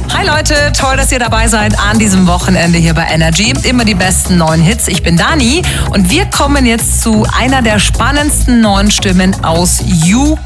Hi Leute, toll, dass ihr dabei seid an diesem Wochenende hier bei Energy. Immer die besten neuen Hits. Ich bin Dani und wir kommen jetzt zu einer der spannendsten neuen Stimmen aus UK.